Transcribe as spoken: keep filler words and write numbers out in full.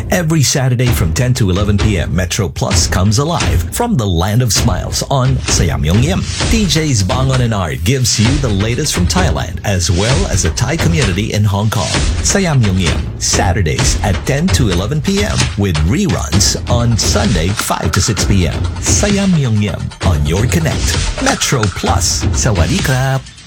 Every Saturday from ten to eleven p.m., Metro Plus comes alive from the land of smiles on Sayamyongyem. D Js Bangon and Art gives you the latest from Thailand as well as the Thai community in Hong Kong. Sayamyongyem, Saturdays at ten to eleven p.m. with reruns on Sunday five to six p.m. Sayamyongyem on your connect. Metro Plus. Sawadee krap.